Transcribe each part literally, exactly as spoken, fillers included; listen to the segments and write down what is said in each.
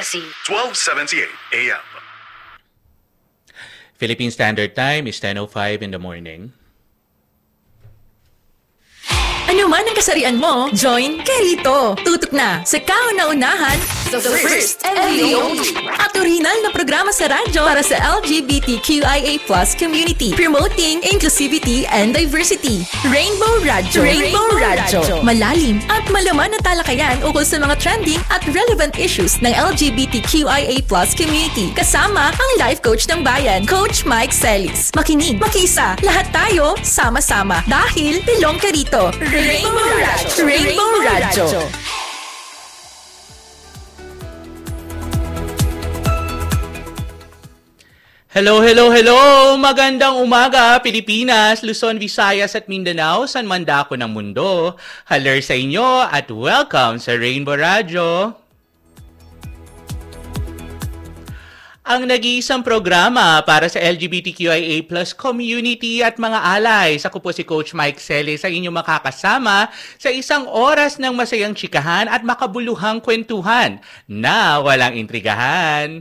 Fantasy. twelve seventy-eight A M. Philippine Standard Time is ten oh five in the morning. Ano man ang kasarian mo, join Kerito. Tutok na sa kauna-unahan, the first and the only. At original na programa sa radyo para sa L G B T Q I A plus community. Promoting inclusivity and diversity. Rainbow Radyo. Rainbow Radyo. Malalim at malaman na talakayan ukol sa mga trending at relevant issues ng L G B T Q I A plus community. Kasama ang life coach ng bayan, Coach Mike Celis. Makinig, makiisa, lahat tayo sama-sama dahil belong ka rito. Rainbow Radyo. Rainbow Radyo. Hello, hello, hello! Magandang umaga, Pilipinas, Luzon, Visayas at Mindanao, San man dako ng mundo. Haler sa inyo at welcome sa Rainbow Radyo. Ang nag-iisang programa para sa L G B T Q I A plus community at mga allies. Ako po si Coach Mike Celis, ang inyong makakasama sa isang oras ng masayang chikahan at makabuluhang kwentuhan na walang intrigahan.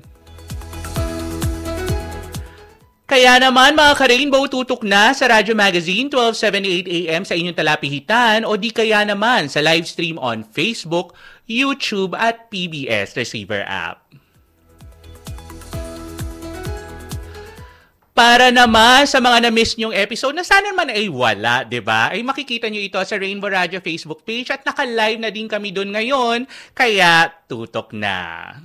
Kaya naman mga ka-Rainbow, tutok na sa Radyo Magazine twelve seventy-eight A M sa inyong talapihitan o di kaya naman sa live stream on Facebook, YouTube at P B S Receiver app. Para naman sa mga na-miss nyong episode na sana naman ay wala, di ba? Ay makikita nyo ito sa Rainbow Radio Facebook page at naka-live na din kami doon ngayon, kaya tutok na.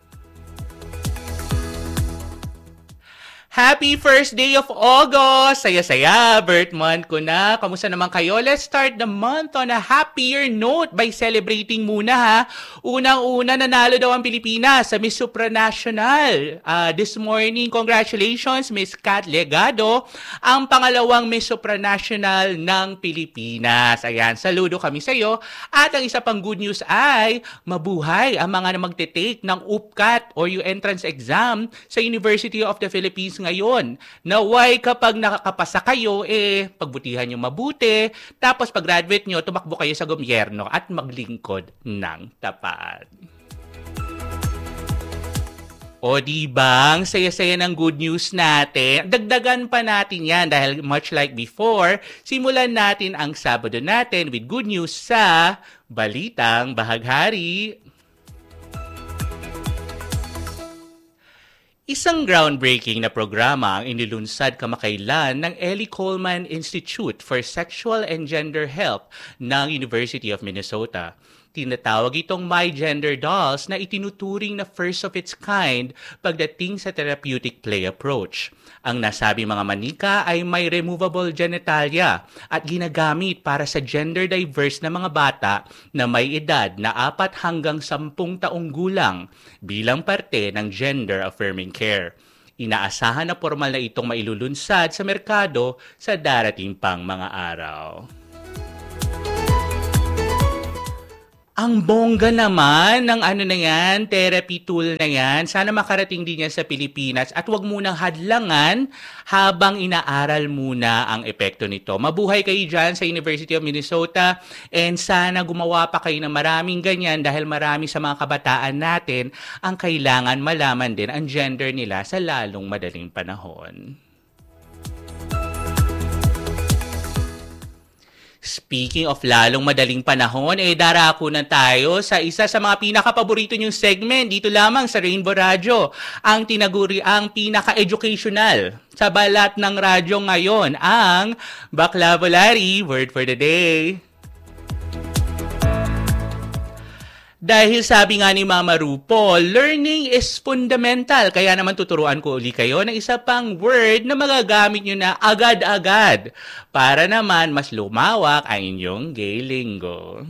Happy first day of August! Saya-saya, birth month ko na. Kamusta naman kayo? Let's start the month on a happier note by celebrating muna ha. Unang-una, nanalo daw ang Pilipinas sa Miss Supranational. Uh, this morning, congratulations Miss Kat Legado, ang pangalawang Miss Supranational ng Pilipinas. Ayan, saludo kami sa iyo. At ang isa pang good news ay mabuhay ang mga na magte-take ng U P C A T or yung entrance exam sa University of the Philippines ngayon. Naway kapag nakakapasa kayo, eh, pagbutihan nyo mabuti, tapos pag-graduate nyo, tumakbo kayo sa gobyerno at maglingkod ng tapat. O diba, ang saya-saya ng good news natin. Dagdagan pa natin yan dahil much like before, simulan natin ang Sabado natin with good news sa Balitang Bahaghari. Isang groundbreaking na programa ang inilunsad kamakailan ng Ellie Coleman Institute for Sexual and Gender Health ng University of Minnesota. Tinatawag itong My Gender Dolls na itinuturing na first of its kind pagdating sa therapeutic play approach. Ang nasabi mga manika ay may removable genitalia at ginagamit para sa gender diverse na mga bata na may edad na apat hanggang sampung taong gulang bilang parte ng gender affirming care. Inaasahan na formal na itong mailulunsad sa merkado sa darating pang mga araw. Ang bongga naman ng ano na yan, therapy tool na yan. Sana makarating din yan sa Pilipinas at wag munang hadlangan habang inaaral muna ang epekto nito. Mabuhay kayo dyan sa University of Minnesota and sana gumawa pa kayo ng maraming ganyan dahil marami sa mga kabataan natin ang kailangan malaman din ang gender nila sa lalong madaling panahon. Speaking of lalong madaling panahon, eh darako na tayo sa isa sa mga pinaka-paborito nyong segment dito lamang sa Rainbow Radio. Ang tinaguri ang pinaka-educational sa balat ng radyo ngayon, ang Baklavolary Word for the Day. Dahil sabi nga ni Mama RuPaul, learning is fundamental. Kaya naman tuturuan ko uli kayo ng isa pang word na magagamit nyo na agad-agad para naman mas lumawak ang inyong gay lingo.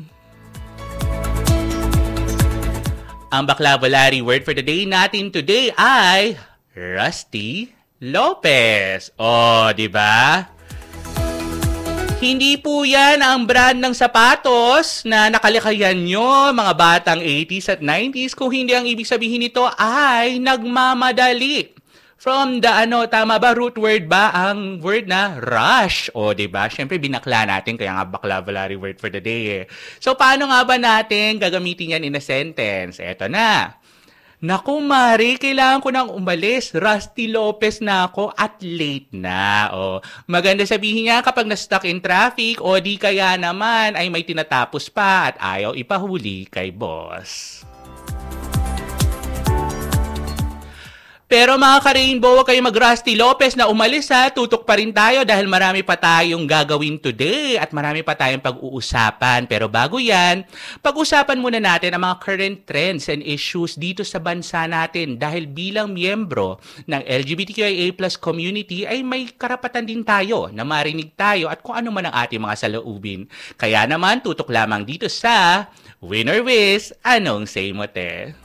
Ang Baklavolary word for the day natin today ay Rusty Lopez. Oh, di ba? Hindi po yan ang brand ng sapatos na nakalikayan nyo, mga batang eighties at nineties. Kung hindi, ang ibig sabihin nito ay nagmamadali. From the, ano, tama ba, root word ba ang word na rush? O, diba? Siyempre, binakla natin, kaya nga Baklavolary word for the day eh. So, paano nga ba natin gagamitin yan in a sentence? Eto na. Naku, Mari, kailangan ko nang umalis. Rusty Lopez na ako at late na. O, maganda sabihin niya kapag na-stuck in traffic o di kaya naman ay may tinatapos pa at ayaw ipahuli kay boss. Pero mga ka-Rainbow, huwag kayo mag-Rusty Lopez na umalis ha. Tutok pa rin tayo dahil marami pa tayong gagawin today at marami pa tayong pag-uusapan. Pero bago yan, pag-usapan muna natin ang mga current trends and issues dito sa bansa natin dahil bilang miyembro ng L G B T Q I A plus community ay may karapatan din tayo na marinig tayo at kung ano man ang ating mga saloobin. Kaya naman, tutok lamang dito sa Winner Wiz, Anong Say Mo Te?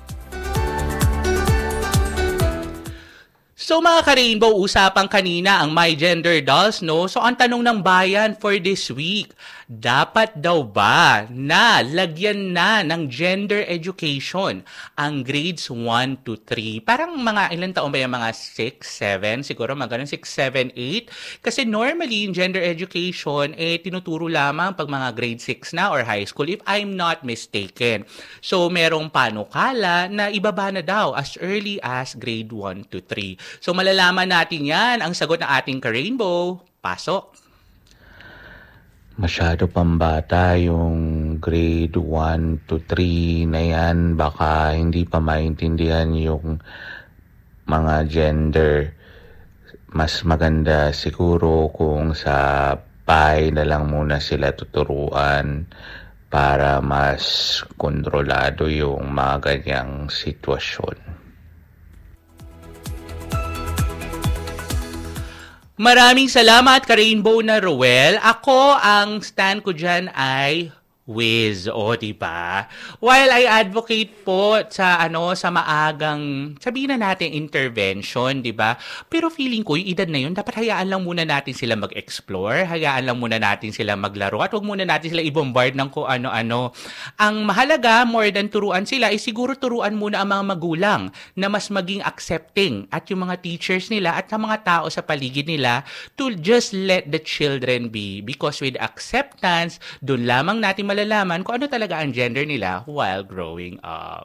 So mga ka-Rainbow, usapan kanina ang My Gender Dolls, no? So ang tanong ng bayan for this week, dapat daw ba na lagyan na ng gender education ang grades one to three? Parang mga ilang taon ba yung mga six, seven? Siguro mga ganun, six, seven, eight? Kasi normally in gender education, eh tinuturo lamang pag mga grade six na or high school if I'm not mistaken. So merong panukala na ibaba na daw as early as grade one to three. So malalaman natin yan. Ang sagot ng ating ka-Rainbow, pasok. Masyado pang bata yung grade one to three na yan. Baka hindi pa maintindihan yung mga gender. Mas maganda siguro kung sa bahay na lang muna sila tuturuan para mas kontrolado yung mga ganyang sitwasyon. Maraming salamat ka-Rainbow na Roel. Ako, ang stand ko dyan ay Wiz, o diba? While I advocate po sa ano sa maagang sabihin na natin intervention, diba? Pero feeling ko yung edad na yun, dapat hayaan lang muna natin sila mag-explore, hayaan lang muna natin sila maglaro at huwag muna natin sila i-bombard ng kung ano-ano. Ang mahalaga, more than turuan sila, is siguro turuan muna ang mga magulang na mas maging accepting at yung mga teachers nila at ang mga tao sa paligid nila to just let the children be, because with acceptance, doon lamang natin malalaman kung ano talaga ang gender nila while growing up.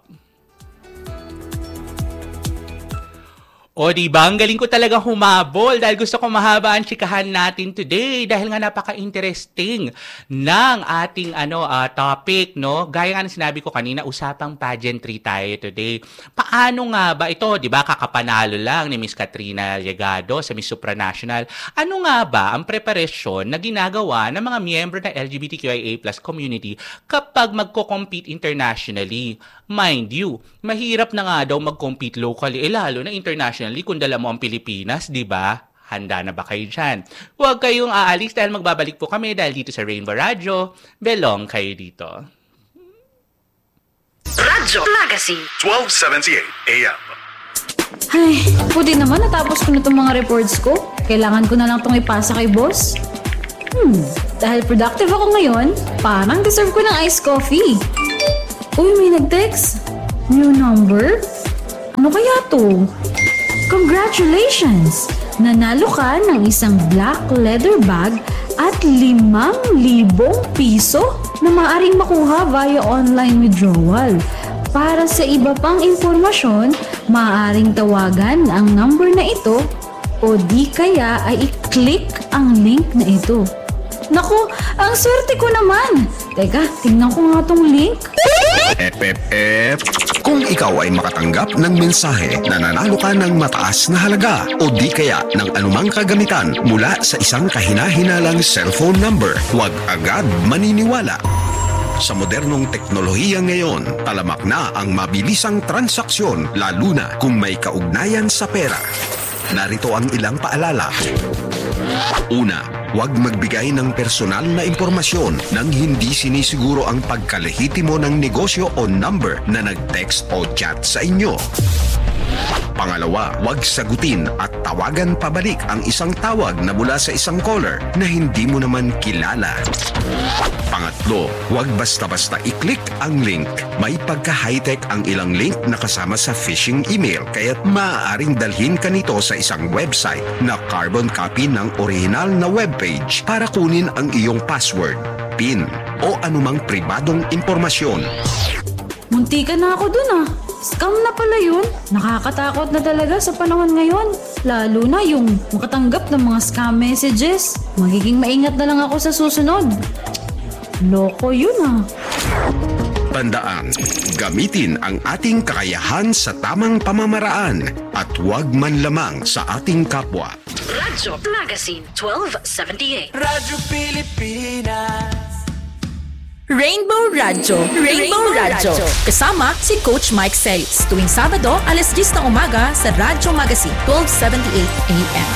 O diba, ang galing ko talaga humabol dahil gusto ko mahaba ang chikahan natin today dahil nga napaka-interesting ng ating ano uh, topic, no? Gaya nga ng sinabi ko kanina, usapang pageantry tayo today. Paano nga ba ito, diba, kakapanalo lang ni Miss Katrina Llegado sa Miss Supranational. Ano nga ba ang preparasyon na ginagawa ng mga miyembro ng L G B T Q I A plus community kapag magko-compete internationally? Mind you, mahirap na nga daw mag-compete locally, eh lalo na internationally kung dala mo ang Pilipinas, di ba? Handa na ba kayo dyan? Huwag kayong aalis dahil magbabalik po kami dahil dito sa Rainbow Radio, belong kayo dito. Radyo Magazine, twelve seventy-eight A M. Ay, puti naman natapos ko na itong mga reports ko. Kailangan ko na lang itong ipasa kay boss. Hmm, dahil productive ako ngayon, parang deserve ko ng iced coffee. Uy, may nag-text. New number? Ano kaya to? Congratulations! Nanalo ka ng isang black leather bag at limang libong piso na maaaring makuha via online withdrawal. Para sa iba pang impormasyon, maaaring tawagan ang number na ito o di kaya ay i-click ang link na ito. Naku, ang swerte ko naman! Teka, tingnan ko nga tong link. F F F. Kung ikaw ay makatanggap ng mensahe na nanalo ka ng mataas na halaga o di kaya ng anumang kagamitan mula sa isang kahinahinalang cellphone number, huwag agad maniniwala. Sa modernong teknolohiya ngayon, talamak na ang mabilisang transaksyon lalo na kung may kaugnayan sa pera. Narito ang ilang paalala. Una, huwag magbigay ng personal na impormasyon nang hindi sinisiguro ang pagkalehitimo ng negosyo o number na nag-text o chat sa inyo. Pangalawa, huwag sagutin at tawagan pabalik ang isang tawag na mula sa isang caller na hindi mo naman kilala. Pangatlo, huwag basta-basta i-click ang link. May pagka-high-tech ang ilang link na kasama sa phishing email kaya't maaaring dalhin ka nito sa isang website na carbon copy ng original na webpage para kunin ang iyong password, PIN o anumang pribadong impormasyon. Munti ka na ako dun ah. Scam na pala yun. Nakakatakot na talaga sa panahon ngayon. Lalo na yung makatanggap ng mga scam messages. Magiging maingat na lang ako sa susunod. Loko yun ah. Tandaan, gamitin ang ating kakayahan sa tamang pamamaraan at huwag man lamang sa ating kapwa. Radyo Magazine twelve seventy-eight. Radyo Pilipinas. Rainbow Radyo. Rainbow Radyo. Kasama si Coach Mike Celis. Tuwing Sabado, alas diyes ng umaga sa Radyo Magazine twelve seventy-eight A M.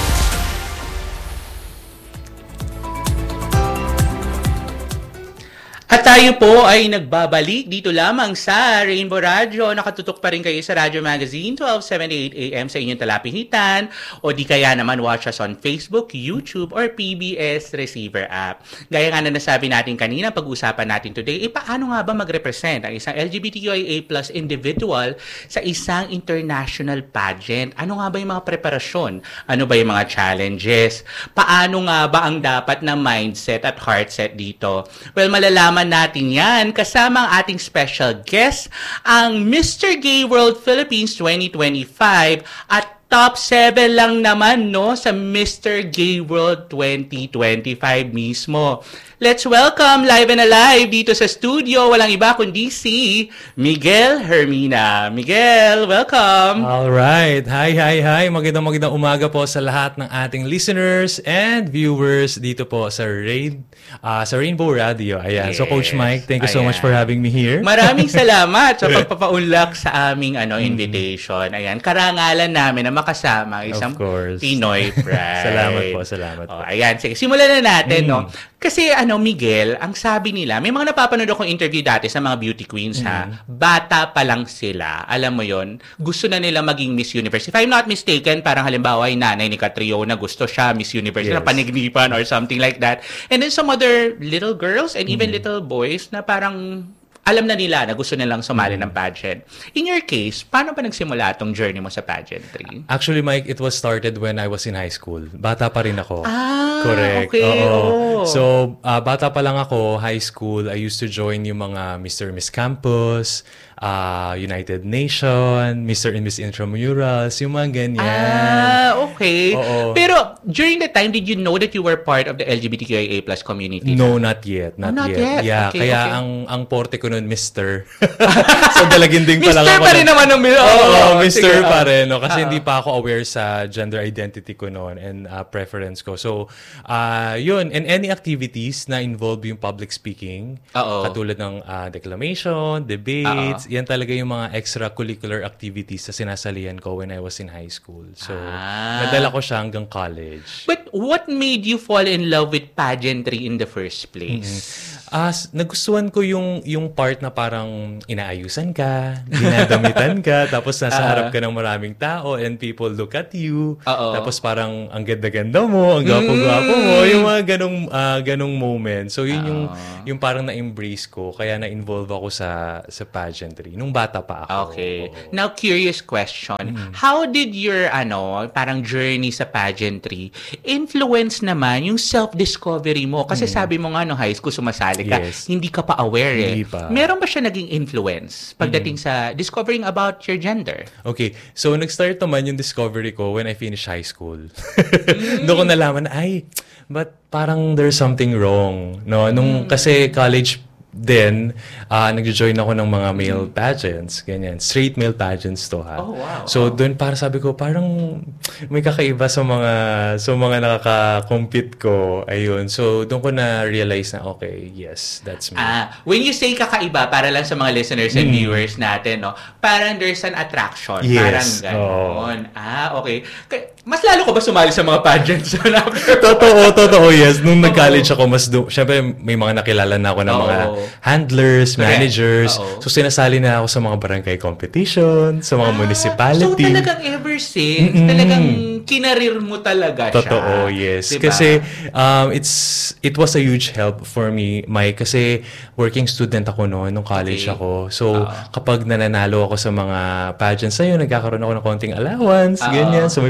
At tayo po ay nagbabalik dito lamang sa Rainbow Radio. Nakatutok pa rin kayo sa Radyo Magazine twelve seventy-eight A M sa inyong talapihitan o di kaya naman watch us on Facebook, YouTube, or P B S Receiver app. Gaya nga na nasabi natin kanina, pag-usapan natin today, eh paano nga ba mag-represent ang isang L G B T Q I A plus individual sa isang international pageant? Ano nga ba yung mga preparasyon? Ano ba yung mga challenges? Paano nga ba ang dapat na mindset at heartset dito? Well, malalaman natin yan kasama ang ating special guest, ang Mister Gay World Philippines twenty twenty-five at top seven lang naman no sa Mister Gay World twenty twenty-five mismo. Let's welcome live and alive dito sa studio, walang iba kundi si Miguel Hermina. Miguel, welcome! Alright. Hi, hi, hi. Magandang magandang umaga po sa lahat ng ating listeners and viewers dito po sa Rain, uh, sa Rainbow Radio. Ayan. Yes. So Coach Mike, thank you so Ayan. much for having me here. Maraming salamat sa pagpapaunlak sa aming ano invitation. Ayan, karangalan namin na makasama ang isang Of course. Pinoy pride. Salamat po, salamat po. Oh, ayan, sige, simulan na natin, Mm. no? Kasi ano, Miguel, ang sabi nila, may mga napapanood akong interview dati sa mga beauty queens, Mm. ha? Bata pa lang sila, alam mo yon, gusto na nila maging Miss Universe. If I'm not mistaken, parang halimbawa yung nanay ni Catriona, gusto siya Miss Universe, Yes. na panignipan or something like that. And then some other little girls and even Mm. little boys na parang alam na nila na gusto nilang sumali Mm. ng pageant. In your case, paano ba nagsimula itong journey mo sa pageantry? Actually, Mike, it was started when I was in high school. Bata pa rin ako. Ah, Correct. okay. Oo. Oo. So, uh, bata pa lang ako, high school, I used to join yung mga Mister Miss Campus, uh, United Nation, Mister and Miss Intramurals, yung mga ganyan. Ah, okay. Oo. Pero during that time, did you know that you were part of the L G B T Q I A plus community? No, not yet. Not, Oh, not yet. yet. Yeah, Okay, kaya okay. ang ang porte ko nun, Mister So, dalaginding pa lang Mister ako. pa rin nun. naman ng Mister. Oo, Oo, Mister sige. pa rin. No? Kasi Oo. hindi pa ako aware sa gender identity ko noon and uh, preference ko. So, uh, yun. And any activities na involve yung public speaking, Oo. katulad ng uh, declamation, debates, yan talaga yung mga extracurricular activities na sinasalihan ko when I was in high school. So, Ah. nadala ko siya hanggang college. But what made you fall in love with pageantry in the first place? As nagustuhan ko yung yung part na parang inaayusan ka, dinadamitan ka, tapos nasa Ah. harap ka ng maraming tao and people look at you. Oo. Tapos parang ang ganda-ganda mo, ang gwapo-gwapo mo, yung mga ganong ah, ganong moment. So yun yung Ah. yung parang na-embrace ko kaya na-involve ako sa sa pageantry nung bata pa ako. Okay. Oo. Now, curious question. How did your, ano, parang journey sa pageantry influence naman yung self-discovery mo? Kasi sabi mo nga, no, high school, sumasali ka. Yes. Hindi ka pa aware eh. Hindi pa. Meron ba siya naging influence pagdating sa discovering about your gender? Okay, so nag-start naman yung discovery ko when I finished high school. Doon ko nalaman na, ay, but parang there's something wrong. No? Nung, kasi college din, uh, nag-join ako ng mga male pageants, ganyan. Straight male pageants to ha. Oh, wow. So doon para sabi ko, parang may kakaiba sa mga sa mga nakaka-compete ko. Ayun. So doon ko na-realize na, okay, yes, that's me. Ah, when you say kakaiba, para lang sa mga listeners and viewers natin, no, parang there's an attraction. Yes. Parang gano'n. Ah, okay. K- Mas lalo ko ba sumali sa mga pageants? Totoo, totoo, yes. Nung nag-college ako, mas do, syempre may mga nakilala na ako ng Oo. mga handlers, Correct. managers. Oo. So sinasali na ako sa mga barangay competition, sa mga Ah, municipality. So talagang ever since, talagang kinarir mo talaga siya. Totoo, yes. Diba? Kasi um, it's it was a huge help for me, Mike, kasi working student ako noon nung college Okay. ako. So Oo. kapag nananalo ako sa mga pageants na yun, nagkakaroon ako ng konting allowance, Oo. ganyan. So may pambaon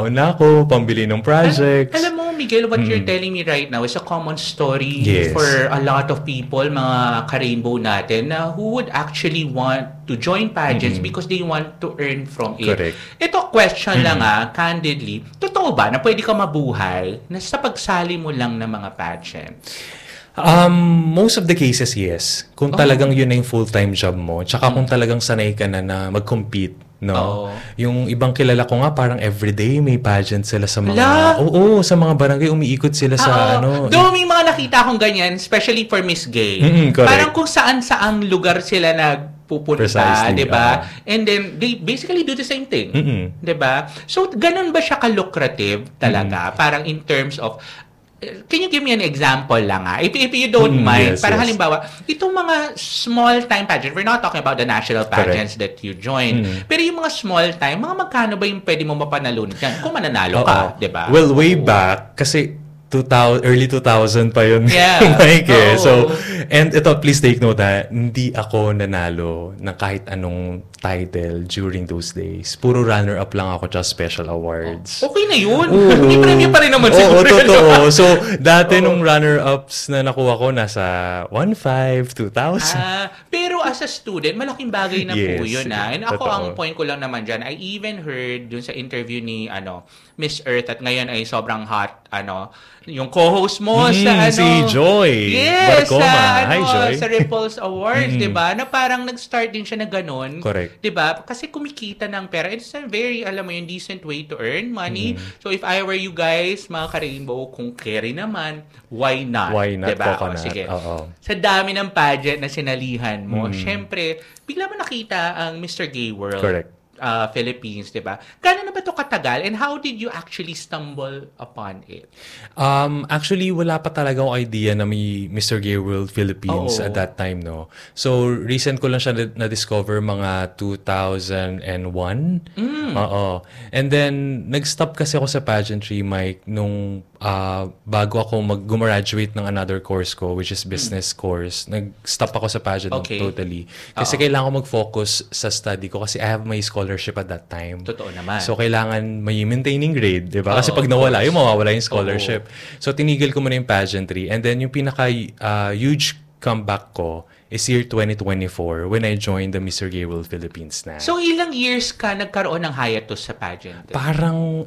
baon na ako, pambili ng projects. Alam, alam mo, Miguel, what mm. you're telling me right now is a common story yes. for a lot of people, mga ka-rainbow natin, na who would actually want to join pageants mm-hmm. because they want to earn from it. Correct. Ito, question mm-hmm. lang ah, candidly, totoo ba na pwede ka mabuhay na sa pagsali mo lang ng mga pageants? Um, most of the cases, yes. Kung oh. talagang yun na yung full-time job mo, tsaka mm-hmm. kung talagang sanay ka na na mag-compete, no? Oh. Yung ibang kilala ko nga, parang everyday may pageant sila sa mga... La? Oo, sa mga barangay, umiikot sila sa ah, ano... Doon may mga nakita akong ganyan, especially for Miss Gay. Mm-hmm, parang kung saan-saang lugar sila nagpupunta, di ba? Uh-huh. And then, they basically do the same thing. Mm-hmm. Di ba? So, ganun ba siya ka-lucrative talaga? Mm-hmm. Parang in terms of... Can you give me an example lang ah? If, if you don't mm, mind, yes, para yes. halimbawa, itong mga small-time pageant, we're not talking about the national pageants Correct. That you join, mm. pero yung mga small-time, mga magkano ba yung pwede mo mapanalunan dyan? Kung mananalo Oo. Ka, di ba? Well, way back, kasi two thousand, early two thousand pa yun. Yeah. Mike, eh. So, and ito, please take note ha, hindi ako nanalo ng kahit anong title during those days. Puro runner-up lang ako just special awards. Okay na yun. May premium pa rin naman siguro. Oo, totoo. So, dati nung runner-ups na nakuha ko, nasa one point five, two thousand. Ah, pero as a student, malaking bagay na yes, po yun ah. And ako, totoo. ang point ko lang naman dyan, I even heard dun sa interview ni ano Miss Earth at ngayon ay sobrang hot, ano, yung co-host mo mm, sa ano. Si Joy. Yes, Barcoma. sa, ano, Hi, Joy. sa Ripples Awards, mm. di ba? Na parang nag-start din siya na ganun. Correct. Di ba? Kasi kumikita ng pera. It's a very, alam mo yung decent way to earn money. Mm. So if I were you guys, mga ka-rainbow, kung carry naman, why not? Why not? Diba? Coconut. O, sige. Uh-oh. Sa dami ng pageant na sinalihan mo, mm. syempre, bigla mo nakita ang Mister Gay World. Correct. Uh, Philippines, di ba? Gano'n na ba ito katagal? And how did you actually stumble upon it? Um, actually, wala pa talaga akong idea na may Mister Gay World Philippines Oo. At that time, no? So, recent ko lang siya na-discover mga two thousand one. Mm. Oo. And then, nag-stop kasi ako sa pageantry, Mike, nung uh, bago ako mag-graduate ng another course ko, which is business mm. course. Nag-stop ako sa pageant okay. totally. Kasi Uh-oh. Kailangan ko mag-focus sa study ko kasi I have my scholarship at that time. Totoo naman. So, kailangan may maintaining grade, di ba? Kasi pag nawala, yung mawawala yung scholarship. Oo. So, tinigil ko muna yung pageantry. And then, yung pinaka-huge uh, comeback ko is year twenty twenty-four when I joined the Mister Gay World Philippines na. So, ilang years ka nagkaroon ng hiatus sa pageant? Parang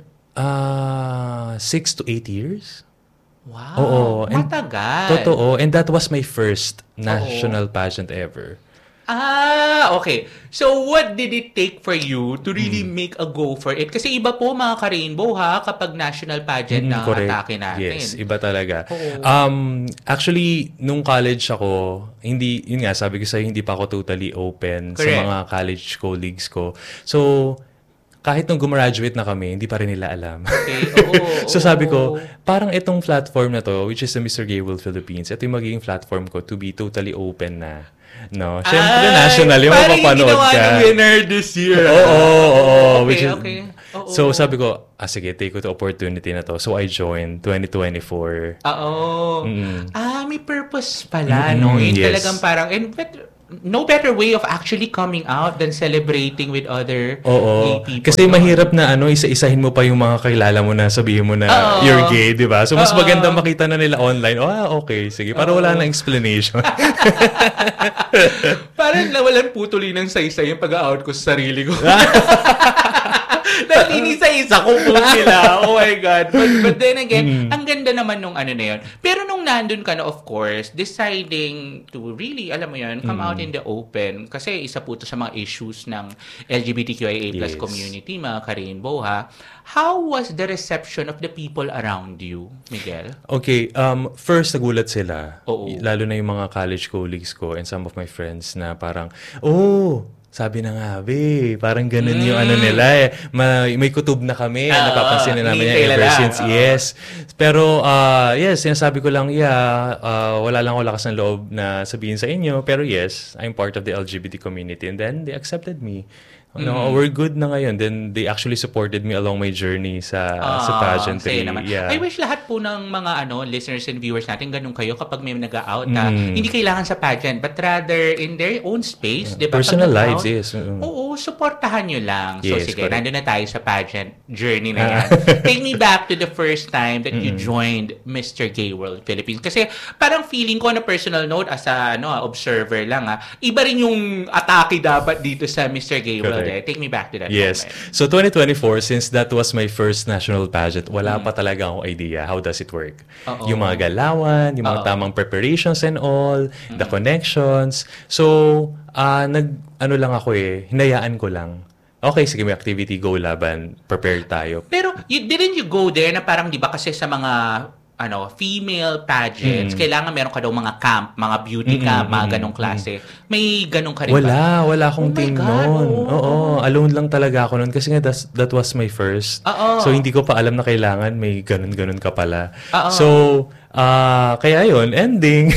uh, six to eight years. Wow. Oo. And, matagal. totoo. And that was my first national Oo. Pageant ever. Ah, okay. So, what did it take for you to really hmm. make a go for it? Kasi iba po mga ka-rainbow ha, kapag national pageant hmm, na atake natin. Yes, iba talaga. Oo. Um, actually, nung college ako, hindi, yun nga, sabi ko sa'yo, hindi pa ako totally open Correct. Sa mga college colleagues ko. So, kahit nung gumraduate na kami, hindi pa rin nila alam. Okay. Oo, so sabi ko, parang itong platform na to, which is the Mister Gay World Philippines, ito yung magiging platform ko to be totally open na. No, syempre national yung mapapanood ka. Parang yung winner this year. Oo, oo, oo. Okay, okay. Oo. So sabi ko, ah sige, take ko the opportunity na to. So I joined twenty twenty-four. Oo. Mm. Ah, may purpose pala, mm-hmm. no? Yung yes. talagang parang, and better, no better way of actually coming out than celebrating with other Oo. gay people. Kasi no? Mahirap na ano, isa-isahin mo pa yung mga kakilala mo na sabihin mo na Oo. You're gay, di ba? So mas Oo. Maganda makita na nila online. Oh, ah, okay, sige. Para Oo. Wala na explanation. Parang nawalan putuli ng saysay yung pag-out ko sa sarili ko. Dahil inisa-isa ko po sila. Oh my God. But, but then again, mm. ang ganda naman nung ano na yun. Pero nung nandun ka na, of course, deciding to really, alam mo yun, come mm. out in the open. Kasi isa po ito sa mga issues ng L G B T Q I A plus yes. community, mga ka-rainbow, ha? How was the reception of the people around you, Miguel? Okay, um, first, nagulat sila. Oo. Lalo na yung mga college colleagues ko and some of my friends na parang, oh, sabi na nga, be, parang ganun mm. yung ano nila eh. May, may kutob na kami. Uh, napapansin na namin yan ever lang. Since. Uh, yes. Pero, uh, yes, sinasabi ko lang, yeah, uh, wala lang ako lakas ng loob na sabihin sa inyo. Pero yes, I'm part of the L G B T community. And then, they accepted me. No, mm-hmm. we're good na ngayon. Then they actually supported me along my journey sa uh, sa pageantry. Yeah. I wish lahat po ng mga ano listeners and viewers natin ganun kayo kapag may nag-out mm. uh, hindi kailangan sa pageant but rather in their own space, yeah. 'di ba? Personal lives, yes. Oo, supportahan nyo lang. So, Yes, sige, correct. nandun na tayo sa pageant journey na yan. Take me back to the first time that you joined Mister Gay World Philippines. Kasi parang feeling ko na personal note as a ano, observer lang, ha, iba rin yung atake dapat dito sa Mister Gay World. Eh. Take me back to that Yes. moment. So twenty twenty-four, since that was my first national pageant, wala pa talaga akong idea how does it work. Oo. Yung mga galawan, yung mga Oo. tamang preparations and all, the connections. So, ah nag, ano lang ako eh, hinayaan ko lang. Okay, sige, may activity, go laban, prepare tayo. Pero you, didn't you go there na parang di ba kasi sa mga ano female pageants, Mm. kailangan meron ka daw mga camp, mga beauty Mm-mm, camp, mga mm-mm, ganong klase. May ganong ka rin ba? Wala, wala akong Oh my team God, noon. oo. Oo, alone lang talaga ako noon kasi nga that's, that was my first. Oo. So hindi ko pa alam na kailangan may ganun-ganun ka pala. Oo. So, ah kaya yun, ending.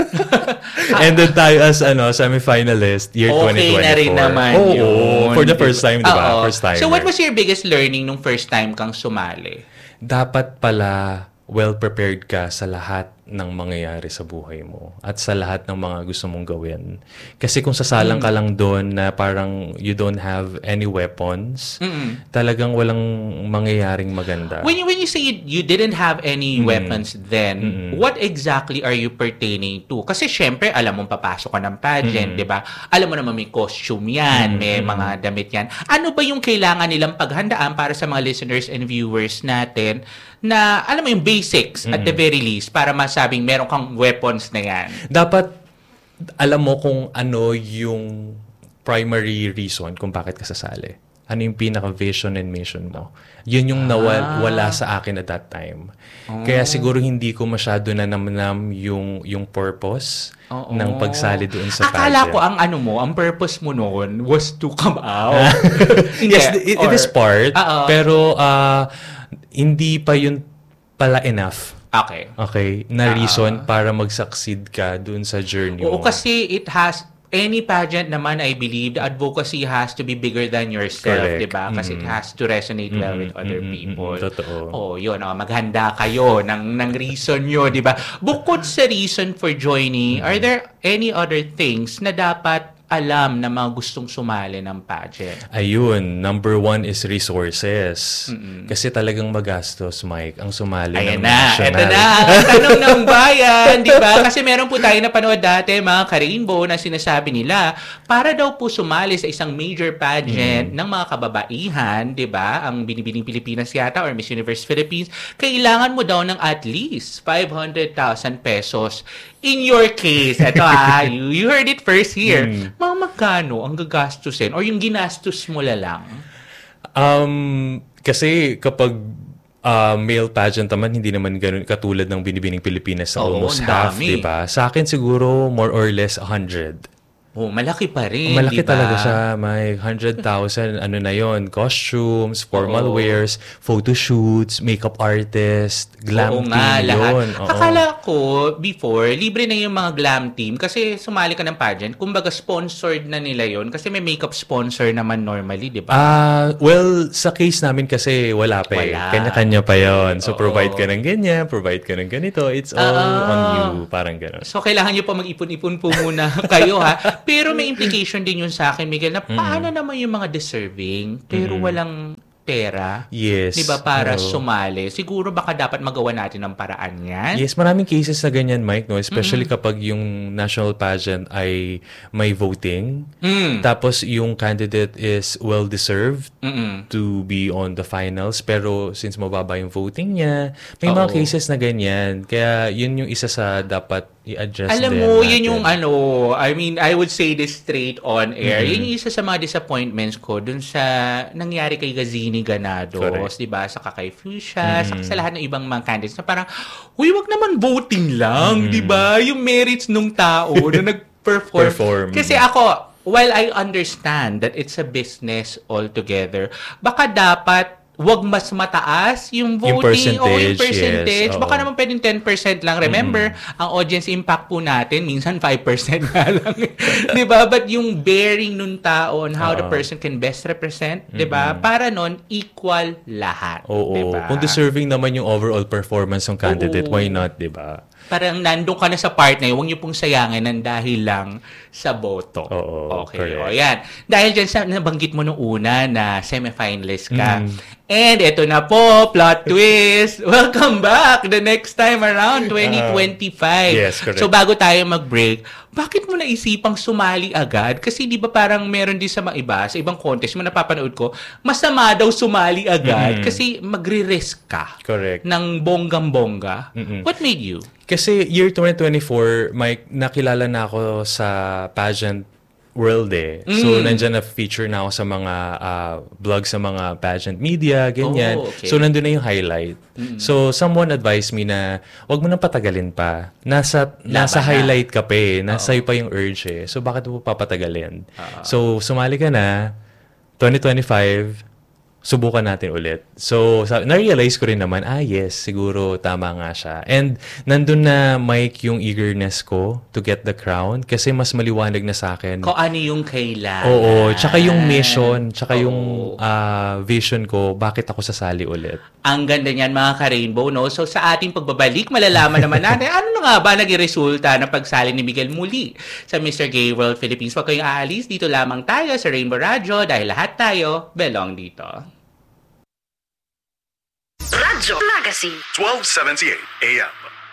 Ended tayo as ano, semi-finalist year Okay twenty twenty-four. na rin naman Oo, yun. for the first time, di ba? Oo. First time. So what was your biggest learning nung first time kang sumali? Dapat pala well-prepared ka sa lahat ng mangyayari sa buhay mo at sa lahat ng mga gusto mong gawin. Kasi kung sasalang ka lang doon na parang you don't have any weapons, Mm-mm. talagang walang mangyayaring maganda. When you, when you say you, you didn't have any Mm. weapons then, Mm-mm. what exactly are you pertaining to? Kasi syempre, alam mong papasok ka ng pageant, di ba? Alam mo naman may costume yan, may mga damit yan. Ano ba yung kailangan nilang paghandaan para sa mga listeners and viewers natin na, alam mo yung basics at the very least para masabing meron kang weapons na yan? Dapat alam mo kung ano yung primary reason kung bakit ka sasali. Ano yung pinaka-vision and mission mo. Yun yung nawal, wala sa akin at that time. Kaya siguro hindi ko masyado na namnam yung, yung purpose Oo. ng pagsali doon sa Akala pageant. ko ang ano mo, ang purpose mo noon was to come out. Hindi, Yes, it, it or- is part. Oo. Pero ah, hindi pa yun pala enough. Okay. Okay? Na Ah. reason para mag-succeed ka doon sa journey Oo, mo. kasi it has, any pageant naman, I believe, the advocacy has to be bigger than yourself, Correct. di ba? Kasi it has to resonate well with other mm, mm, people. mm, totoo. Oh, yun, oh, maghanda kayo ng, ng reason nyo, di ba? Bukod sa reason for joining, are there any other things na dapat alam na mga gustong sumali ng pageant? Ayun, number one is resources. Kasi talagang magastos, Mike, ang sumali Ayan ng na, national. eto na, ang tanong ng bayan, di ba? Kasi meron po tayo napanood dati, mga ka-rainbow, na sinasabi nila, para daw po sumali sa isang major pageant ng mga kababaihan, di ba? Ang Binibining Pilipinas yata or Miss Universe Philippines, kailangan mo daw ng at least five hundred thousand pesos. In your case, eto ha, you, you heard it first here. Mga magkano ang gagastusin or yung ginastos mo la lang? Um, kasi kapag uh, male pageant naman, hindi naman ganun katulad ng Binibining Pilipinas na Oo, almost ang half, dami. diba? Sa akin siguro more or less one hundred. Oh, malaki pa rin, Malaki di ba? talaga siya, may one hundred thousand, ano na yon, costumes, formal Oo. wears, photo shoots, makeup artist, glam Oo team nga, lahat. yun. Oo. Akala ko, before, libre na yung mga glam team kasi sumali ka ng pageant. Kumbaga, sponsored na nila yon kasi may makeup sponsor naman normally, di ba? Ah, well, sa case namin kasi wala pa eh. Wala. Kanya-kanya pa yon. So, Oo. provide ka ng ganyan, provide ka ng ganito. It's all Ah. on you. Parang gano'n. So, kailangan nyo pa mag-ipon-ipon po muna kayo, ha? Pero may implication din yun sa akin, Miguel, na paano naman yung mga deserving pero walang pera? Yes. Di ba, para Oo. sumali? Siguro baka dapat magawa natin ng paraan yan. Yes, maraming cases na ganyan, Mike, no? Especially kapag yung national pageant ay may voting. Mm. Tapos yung candidate is well-deserved Mm-mm. to be on the finals. Pero since mababa yung voting niya, may mga Oo. cases na ganyan. Kaya yun yung isa sa dapat i-address Alam din mo, natin. yun yung ano, I mean, I would say this straight on air. Yun yung isa sa mga disappointments ko dun sa nangyari kay Gazini Ganados, Correct. di ba? Saka kay Fuchsia, saka sa lahat ng ibang mga candidates na parang, huy, wag naman voting lang, di ba? Yung merits nung tao na nag-perform. Perform. Kasi ako, while I understand that it's a business altogether, baka dapat wag mas mataas yung Yung voting o yung percentage, percentage. yes, Baka oo. naman pwedeng ten percent lang. Remember, mm-hmm. ang audience impact po natin, minsan five percent nga lang. Di ba? But yung bearing nun tao on how uh-huh. the person can best represent, mm-hmm. di ba? Para nun, equal lahat. Oo. Diba? Kung deserving naman yung overall performance ng candidate, Oo. why not, di ba? Parang nandun ka na sa part na yun, huwag niyo pong sayangin ng dahil lang sa boto. Oo, okay. correct. O, yan. Dahil dyan sa nabanggit mo nung una na semi-finalist ka. Mm. And eto na po, plot twist. Welcome back the next time around twenty twenty-five. Uh, yes, correct. So bago tayo mag-break, bakit mo naisipang sumali agad? Kasi di ba parang meron din sa mga iba, sa ibang contest, mo napapanood ko, masama daw sumali agad Mm. kasi magre-risk ka. Correct. Ng bonggang-bongga. Mm-mm. What made you? Kasi year twenty twenty-four, Mike, nakilala na ako sa pageant world eh. Mm. So, nandyan na feature na ako sa mga uh, vlog sa mga pageant media, ganyan. Oh, okay. So, nandun na yung highlight. Mm. So, someone advised me na wag mo nang patagalin pa. Nasa Laban nasa na. highlight ka pa eh. Nasa iyo pa yung urge eh. So, bakit mo papatagalin? Uh-huh. So, sumali ka na, twenty twenty-five, subukan natin ulit. So, sa, na-realize ko rin naman, ah yes, siguro tama nga siya. And nandun na, Mike, yung eagerness ko to get the crown kasi mas maliwanag na sa akin. Kung ano yung kailangan. Oo, tsaka yung mission, tsaka Oo. yung uh, vision ko, bakit ako sasali ulit. Ang ganda niyan mga ka-rainbow, no? So sa ating pagbabalik, malalaman naman natin, ano na nga ba naging resulta ng pagsali ni Miguel muli sa Mister Gay World Philippines? Huwag kayong aalis, dito lamang tayo sa Rainbow Radio dahil lahat tayo belong dito. Radyo Magazine twelve seventy-eight A M.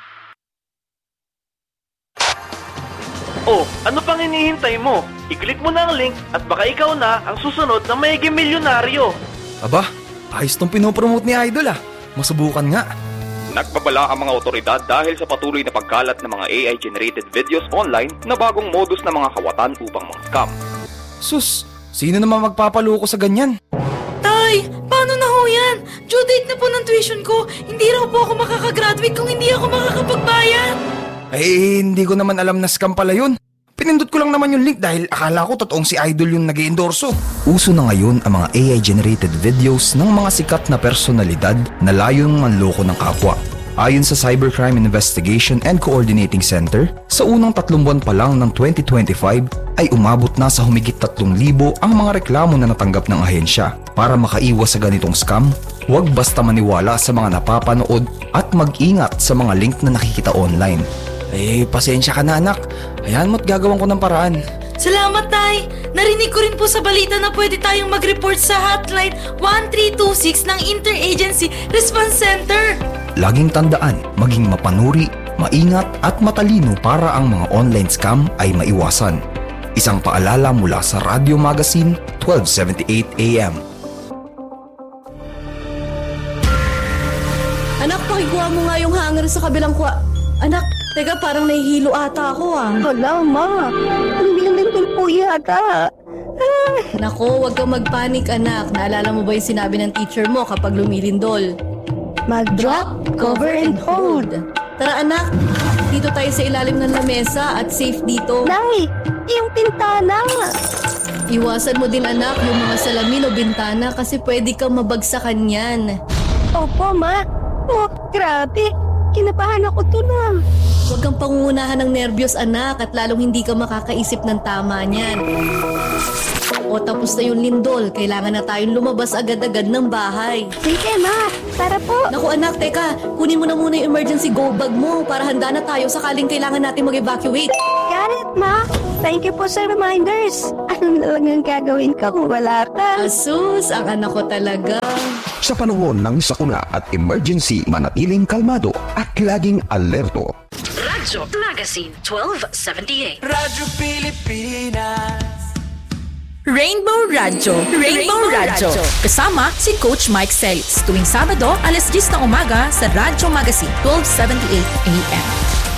Oh, ano pang hinihintay mo? I-click mo na ang link at baka ikaw na ang susunod na maiging milyonaryo. Aba, ayos tong pinopromote ni Idol ah. Masubukan nga. Nagbabala ang mga otoridad dahil sa patuloy na pagkalat ng mga A I-generated videos online na bagong modus ng mga kawatan upang mga scam. Sus, sino naman magpapaloko sa ganyan? Tay, paano na ho yan? Due date na po ng tuition ko. Hindi raw po ako makakagraduate kung hindi ako makakapagbayad. Eh, hindi ko naman alam na scam pala yun. Pinindot ko lang naman yung link dahil akala ko totoong si Idol yung nag-i-endorso. Uso na ngayon ang mga A I-generated videos ng mga sikat na personalidad na layong manloko ng kapwa. Ayon sa Cybercrime Investigation and Coordinating Center, sa unang tatlong buwan pa lang ng twenty twenty-five ay umabot na sa humigit tatlong libo ang mga reklamo na natanggap ng ahensya. Para makaiwas sa ganitong scam, huwag basta maniwala sa mga napapanood at mag-ingat sa mga link na nakikita online. Eh, pasensya ka na anak. Hayaan mo't gagawin ko ng paraan. Salamat, Tay! Narinig ko rin po sa balita na pwede tayong mag-report sa hotline one three two six ng Interagency Response Center. Laging tandaan, maging mapanuri, maingat at matalino para ang mga online scam ay maiwasan. Isang paalala mula sa Radio Magazine twelve seventy-eight A M. Anak, pakikuha mo nga yung hanger sa kabilang kwa... Anak, teka, parang nahihilo ata ako ah. Wala, ma. Ang bilin po yata. Ah. Nako, wag kang magpanik anak. Naalala mo ba yung sinabi ng teacher mo kapag lumilindol? Mag-drop, cover, and hold. Tara anak, dito tayo sa ilalim ng lamesa at safe dito. Nay, yung pintana. Iwasan mo din anak yung mga salamin o bintana kasi pwede kang mabagsakan yan. Opo, ma. Oh, grabe. Kinabahan ako to na. Huwag kang pangungunahan ng nervyos anak at lalong hindi ka makakaisip ng tama niyan. O tapos na yung lindol, kailangan na tayong lumabas agad-agad ng bahay. Sige ma, tara po. Naku anak, teka, kunin mo na muna yung emergency go bag mo para handa na tayo sakaling kailangan natin mag-evacuate. Got it ma, thank you po sa reminders. Ano na lang ang gagawin ka kung wala ka? Asus, ang anak ko talaga. Sa panahon ng sakuna at emergency, manatiling kalmado at laging alerto. Radyo Magazine twelve seventy-eight. Radyo Pilipinas. Rainbow Radyo. Rainbow Radyo. Kasama si Coach Mike Celis. Tuwing Sabado, alas diyes ng umaga sa Radyo Magazine twelve seventy-eight A M.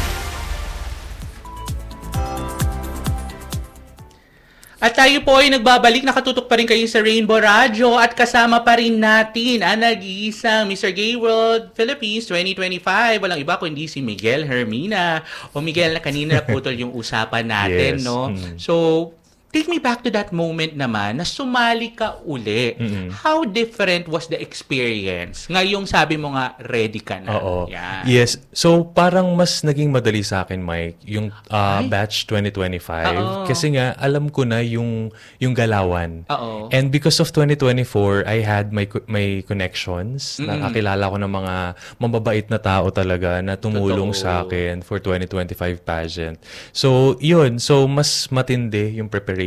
At tayo po ay nagbabalik, nakatutok pa rin kayo sa Rainbow Radio at kasama pa rin natin ang nag-iisang Mister Gay World Philippines twenty twenty-five. Walang iba kundi si Miguel Hermina. O Miguel, na kanina naputol yung usapan natin, yes. no? Mm. So, take me back to that moment naman na sumali ka uli. Mm-mm. How different was the experience? Ngayong sabi mo nga, ready ka na. Oo. Yan. Yes. So, parang mas naging madali sa akin, Mike, yung uh, batch twenty twenty-five. Oo. Kasi nga, alam ko na yung, yung galawan. Oo. And because of twenty twenty-four, I had my my connections. Mm-mm. Nakakilala ko ng mga mababait na tao talaga na tumulong Totoo. sa akin for twenty twenty-five pageant. So, yun. So, mas matindi yung preparation.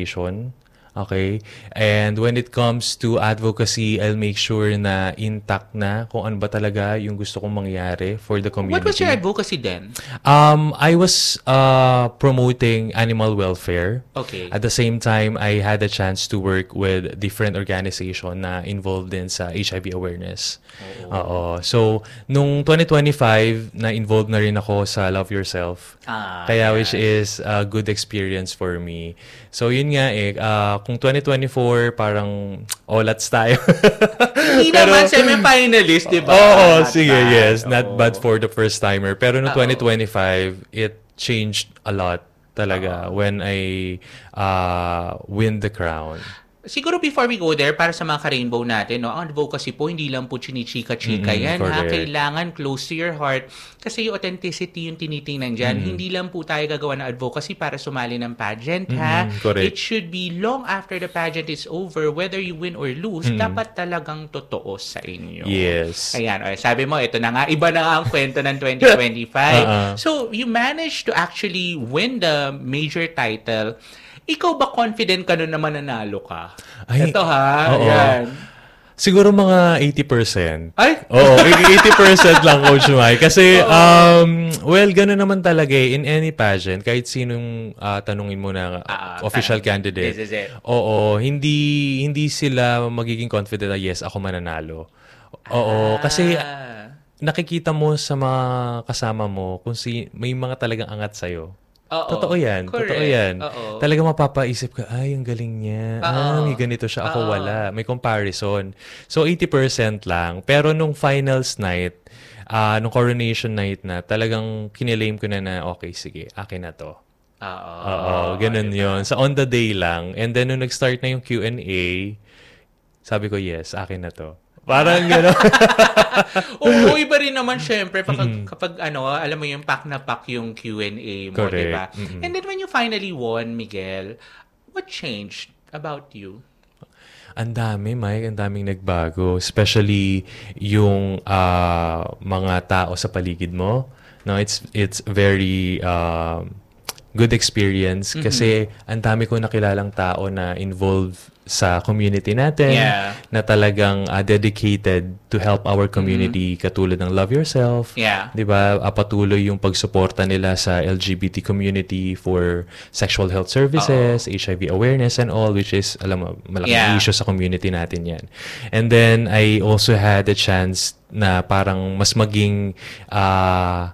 Okay? And when it comes to advocacy, I'll make sure na intact na kung ano ba talaga yung gusto kong mangyari for the community. What was your advocacy then? Um, I was uh, promoting animal welfare. Okay. At the same time, I had a chance to work with different organization na involved din sa H I V awareness. Oo. So, nung twenty twenty-five, na-involved na rin ako sa Love Yourself. Ah, Kaya yeah. which is a good experience for me. So, yun nga eh. Uh, kung twenty twenty-four, parang olats tayo. Hindi naman semi-finalist, di ba? Oo, Not sige, bad. yes. Not Oo. bad for the first timer. Pero no Oo. twenty twenty-five, it changed a lot talaga when I uh, win the crown. Siguro before we go there, para sa mga ka-rainbow natin, no, ang advocacy po, hindi lang po chinichika-chika Mm-mm, yan. Ha? correct. Kailangan close to your heart. Kasi yung authenticity yung tinitingnan dyan. Mm-mm. Hindi lang po tayo gagawa ng advocacy para sumali ng pageant. Ha? Mm-mm, correct. It should be long after the pageant is over, whether you win or lose, Mm-mm. dapat talagang totoo sa inyo. Yes. Ayan, okay, sabi mo, ito na nga, iba na nga ang kwento ng twenty twenty-five. Uh-uh. So, you managed to actually win the major title. Ikaw ba confident ka nun naman nanalo ka? Ay, Ito ha, oo. yan. Siguro mga eighty percent. Ay! Oo, eighty percent lang, Coach Mai. Kasi, um, well, gano'n naman talaga eh. In any pageant, kahit sinong uh, tanungin mo na Ah, official parang, candidate. this is it. Oo, hindi hindi sila magiging confident na yes, ako mananalo. Oo, kasi Ah. nakikita mo sa mga kasama mo kung si may mga talagang angat sa'yo. Oo. Totoo yan. Correct. Totoo yan. Oo. Talagang mapapaisip ka, ay, ang galing niya. Oo. Ah, may ganito siya. Ako Oo. wala. May comparison. So, eighty percent lang. Pero nung finals night, uh, nung coronation night na, talagang kinilaim ko na na, okay, sige, akin na to. Oo. Oo, ganun yun. So, on the day lang. And then, nung nag-start na yung Q and A, sabi ko, yes, akin na to. Parang gano'n. Oo, iba rin naman syempre kapag, kapag ano, alam mo yung pack na pack yung Q and A mo, Correct. diba? Mm-mm. And then when you finally won, Miguel, what changed about you? Ang dami, Mike. Ang daming nagbago. Especially yung uh, mga tao sa paligid mo. No, it's it's very um, good experience kasi ang dami ko nakilalang tao na involved sa community natin, Yeah. na talagang uh, dedicated to help our community, katulad ng Love Yourself. Yeah. 'Di ba? Uh, patuloy yung pagsuporta nila sa L G B T community for sexual health services, H I V awareness and all, which is, alam mo, malaking Yeah. issue sa community natin 'yan. And then I also had a chance na parang mas maging uh,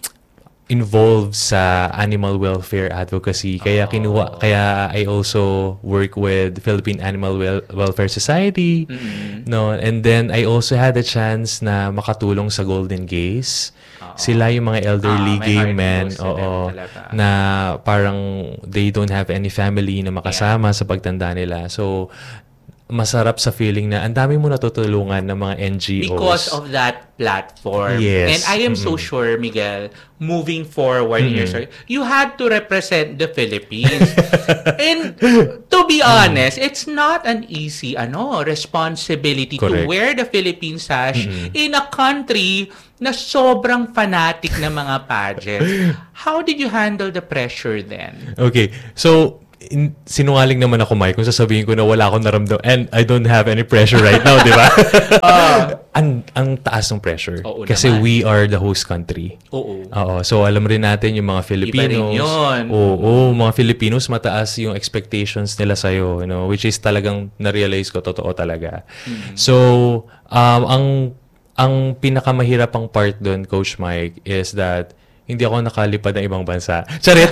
involved sa animal welfare advocacy. Kaya kinuha, kaya I also work with Philippine Animal Wel- Welfare Society. Mm-hmm. No, and then I also had a chance na makatulong sa Golden Gays. Sila yung mga elderly Ah, may gay heart men, goes to them oo, talaga. na parang they don't have any family na makasama sa pagtanda nila. So masarap sa feeling na ang dami mo natutulungan ng mga N G Os. Because of that platform. Yes. And I am so Mm-mm. sure, Miguel, moving forward in your Mm-mm. story, you had to represent the Philippines. And to be honest, it's not an easy ano responsibility to Correct. wear the Philippine sash Mm-mm. in a country na sobrang fanatic ng mga pageants. How did you handle the pressure then? Okay. So, in, sinungaling naman ako, Mike, kung sasabihin ko na wala akong naramdam and I don't have any pressure right now, di ba? uh, ang, ang taas ng pressure. Oo Kasi naman. we are the host country. Oo. Oo. So, alam rin natin yung mga Filipinos. Iba rin yun. Oo, mga Filipinos, mataas yung expectations nila sa'yo, you know, which is talagang na-realize ko, totoo talaga. Mm. So, um, ang ang pinakamahirapang part doon, Coach Mike, is that hindi ako nakalipad ng ibang bansa. Charit!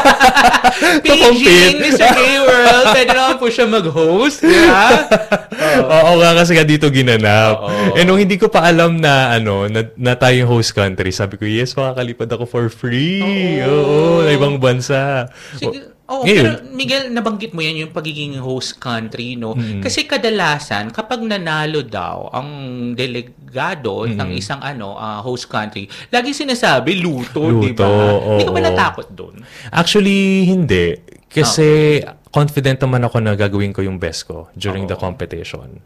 Beijing, Mister Gay World, pwede naman po siya mag-host. Yeah? Oo nga, kasi nga dito ginanap. And nung hindi ko pa alam na, ano, na, na tayo yung host country, sabi ko, yes, makakalipad ako for free. Oo, na ibang bansa. Sig- Oo, pero Miguel, nabanggit mo yan yung pagiging host country, no? Mm-hmm. Kasi kadalasan, kapag nanalo daw ang delegado mm-hmm. ng isang ano uh, host country, lagi sinasabi, luto, luto di ba? Hindi ka ba natakot doon? Actually, hindi. Kasi okay. confident naman ako na gagawin ko yung best ko during oh. the competition.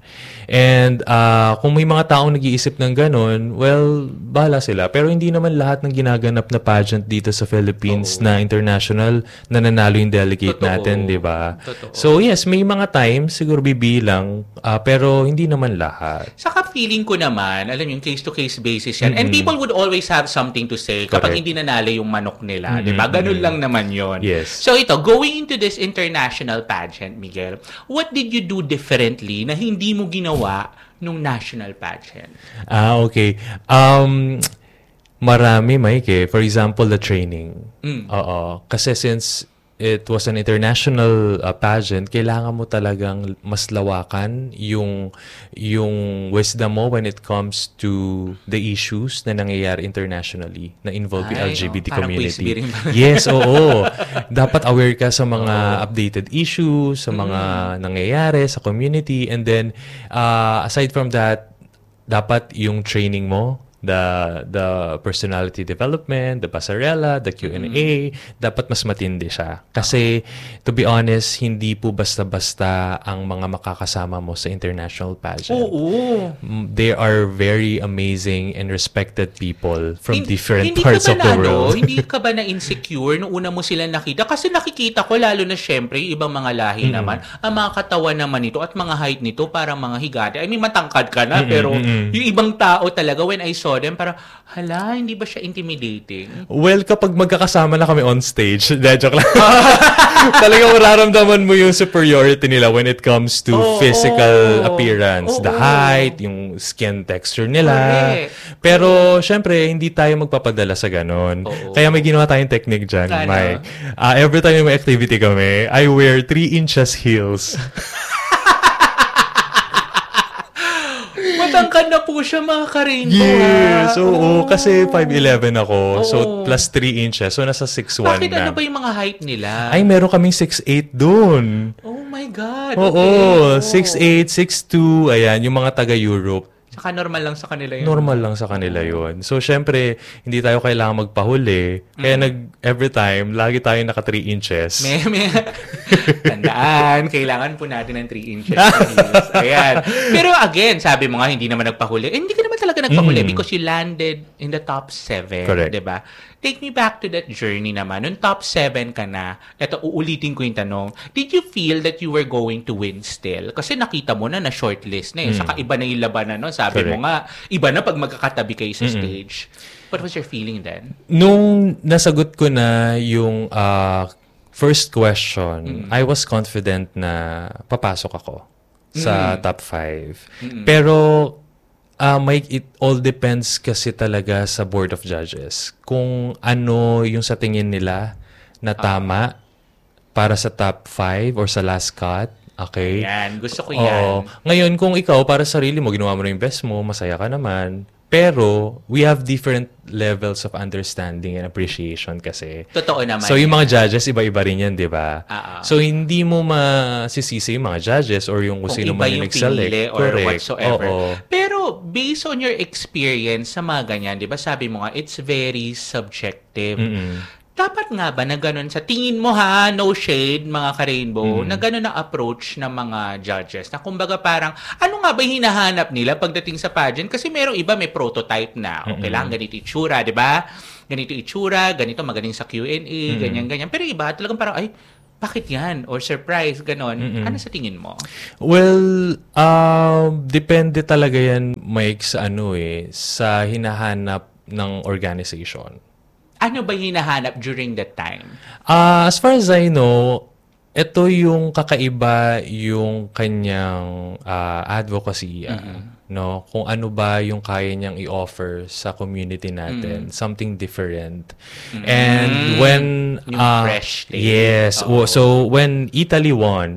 And uh, kung may mga taong nag-iisip ng ganun, well, bahala sila. Pero hindi naman lahat ng ginaganap na pageant dito sa Philippines oh. na international na nanalo yung delegate Totoo. natin, di ba? So yes, may mga times, siguro bibilang, uh, pero hindi naman lahat. Saka feeling ko naman, alam yung case-to-case basis yan. Mm-hmm. And people would always have something to say kapag Correct. hindi nanalo yung manok nila, mm-hmm. di ba? Ganun mm-hmm. lang naman yon. Yes. So ito, going into this international pageant, Miguel, what did you do differently na hindi mo ginawa nung national pageant? Ah, okay. Um, marami, Mike. For example, the training. Mm. Oo. Kasi since it was an international uh, pageant, kailangan mo talagang mas lawakan yung yung wisdom mo when it comes to the issues na nangyayari internationally na involve yung L G B T no, community. Yes, oo. Dapat aware ka sa mga oh. updated issues, sa mga mm. nangyayari sa community, and then uh, aside from that, dapat yung training mo, the the personality development, the pasarela, the Q and A, mm-hmm. dapat mas matindi siya. Kasi, to be honest, hindi po basta-basta ang mga makakasama mo sa international pageant. Oo. They are very amazing and respected people from hindi, different hindi parts of the na, world. No? Hindi ka ba na-insecure nung una mo sila nakita? Kasi nakikita ko, lalo na syempre, ibang mga lahi mm-hmm. naman, ang mga katawan naman nito at mga height nito, parang mga higante. I mean, matangkad ka na, mm-hmm. pero yung ibang tao talaga, when I saw them, parang, hala, hindi ba siya intimidating? Well, kapag magkakasama na kami on stage, de, joke lang. Talagang mararamdaman mo yung superiority nila when it comes to oh, physical oh, appearance. Oh, the height, oh. yung skin texture nila. Okay. Pero, syempre, hindi tayo magpapadala sa ganon. Oh, Kaya may ginawa tayong technique dyan, Kano? Mike. Uh, every time may activity kami, I wear three inches heels. Matangkad na po siya, mga ka-rainbow. Yes, oo. Oh. Kasi five eleven ako. Oh. So, plus three inches. So, nasa six one Bakit na. ano ba yung mga height nila? Ay, meron kaming six eight dun. Oh my God. Oo. Okay. six eight, six two. Ayan, yung mga taga-Europe. Saka normal lang sa kanila yun. Normal lang sa kanila yun. So, syempre, hindi tayo kailangan magpahuli. Kaya mm. nag, every time, lagi tayo naka three inches. May, may. Tandaan, kailangan po natin ng three inches. Ayan. Pero again, sabi mo nga, hindi naman nagpahuli. Eh, hindi ka naman talaga nagpahuli mm. because you landed in the top seven. Correct. Diba? Take me back to that journey naman. Nung top seven ka na, eto, uulitin ko yung tanong, did you feel that you were going to win still? Kasi nakita mo na na shortlist na eh. Mm. Saka iba na yung labanan, no? Sabi Correct. mo nga, iba na pag magkakatabi kayo sa Mm-mm. stage. What was your feeling then? Nung nasagot ko na yung uh, first question, mm. I was confident na papasok ako sa mm. top five. Mm-mm. Pero, Uh, Mike, it all depends kasi talaga sa Board of Judges. Kung ano yung sa tingin nila na tama uh, para sa top five or sa last cut. Okay? Yan. Gusto ko Oo. yan. Ngayon, kung ikaw para sa sarili mo, ginawa mo na yung best mo, masaya ka naman. Pero, we have different levels of understanding and appreciation kasi. Totoo naman. So, yung mga judges, iba-iba rin yan, di ba? Uh-oh. So, hindi mo masisisi yung mga judges or yung kung, kung sino man yung nag-select. Or whatsoever. Oo. Pero, based on your experience sa mga ganyan, di ba, sabi mo nga, it's very subjective. Mm-mm. Dapat nga ba na ganun sa tingin mo ha, no shade, mga ka-rainbow, mm. na ganun ang approach ng mga judges? Na kumbaga parang, ano nga ba hinahanap nila pagdating sa pageant? Kasi merong iba may prototype na. Okay lang, ganito itsura, di ba? Ganito itsura, ganito magaling sa Q and A, mm. ganyan-ganyan. Pero iba, talagang parang, ay, bakit yan? Or surprise, ganon. Mm-mm. Ano sa tingin mo? Well, uh, depende talaga yan, Mike, sa ano eh, sa hinahanap ng organization. Ano ba hinahanap during that time? Uh, as far as I know, ito yung kakaiba yung kanyang uh, advocacy. Uh, mm-hmm. No? Kung ano ba yung kaya niyang i-offer sa community natin. Mm-hmm. Something different. Mm-hmm. And when... Yung uh, fresh taste. Yes. Oh. So, when Italy won,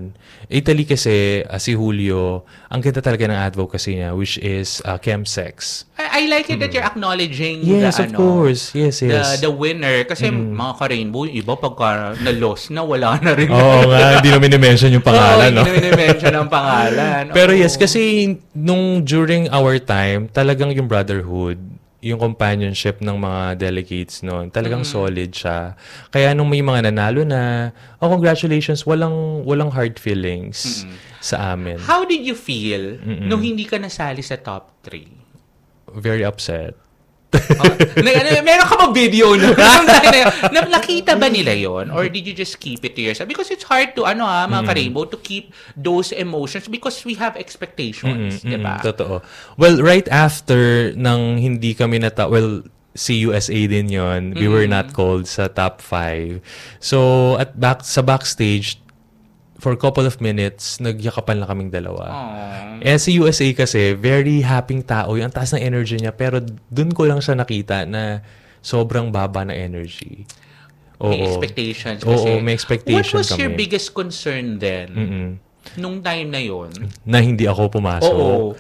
Italy kasi, uh, si Julio, ang ganda talaga ng advocacy niya, which is uh, chemsex. I, I like it that you're acknowledging Yes, the, of ano, course. Yes, yes. The, the winner. Kasi Mm. mga ka-rainbow, yung iba pagka na-loss na, wala na rin. Oo nga, hindi namin i-mention yung pangalan. Oo, no? hindi namin i-mention ang pangalan. Pero Oo. yes, kasi nung during our time, talagang yung brotherhood, yung companionship ng mga delegates noon, talagang Mm. solid siya. Kaya nung may mga nanalo na, oh congratulations, walang walang hard feelings Mm-mm. sa amin. How did you feel Mm-mm. nung hindi ka nasali sa top three? Very upset. na, na, meron ka ba video no? na, nakita ba nila yon or did you just keep it to yourself? Because it's hard to, ano ha, mga Mm. ka-rainbow, to keep those emotions because we have expectations, Mm-mm, di ba? mm-mm, Totoo. Well, right after nang hindi kami nata... Well, si U S A din yon. We were Mm. not called sa top five. So, at back sa backstage, for a couple of minutes, nagyakapan lang kaming dalawa. Aww. Eh, si U S A kasi, very happy tao. Yung ang taas ng energy niya. Pero dun ko lang siya nakita na sobrang baba na energy. May Oo. expectations Oo, kasi. may expectation What was kami. your biggest concern then? Mm-mm. Nung time na yon? Na hindi ako pumasok. Oo.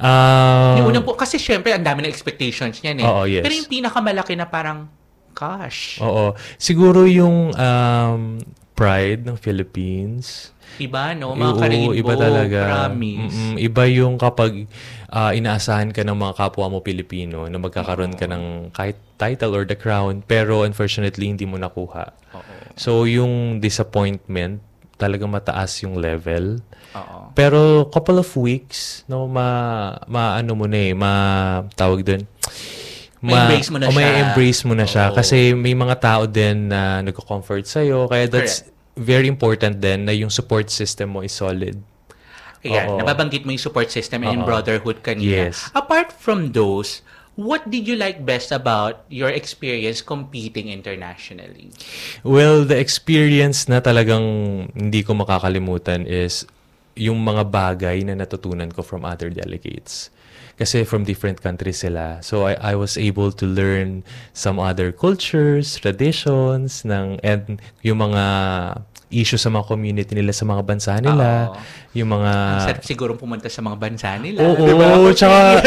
Ah, Yung unang po, kasi syempre, ang dami ng expectations niyan eh. Oo, yes. Pero yung pinakamalaki na parang, gosh. Oo. Siguro yung um, pride ng Philippines. Iba, no? Mga Oo, ka-rainbow, iba talaga. promise. Mm-mm. Iba yung kapag uh, inaasahan ka ng mga kapwa mo Pilipino na magkakaroon ka ng kahit title or the crown, pero unfortunately, hindi mo nakuha. Oo. So, yung disappointment, talagang mataas yung level. Oo. Pero couple of weeks, no, ma, ma ano mo na eh, ma, tawag dun, Ma-embrace mo na o, siya. ma-embrace mo na siya. Oo. Kasi may mga tao din na nagko-comfort sa'yo. Kaya that's very important din na yung support system mo is solid. Ayan, Oo. nababanggit mo yung support system and Oo. brotherhood kanina. Yes. Apart from those, what did you like best about your experience competing internationally? Well, the experience na talagang hindi ko makakalimutan is yung mga bagay na natutunan ko from other delegates. Kasi from different countries sila. So I, I was able to learn some other cultures, traditions, ng, and yung mga issues sa mga community nila sa mga bansa nila. Oo. Yung mga... Ang sarap sigurong pumunta sa mga bansa nila. Oo, diba? tsaka,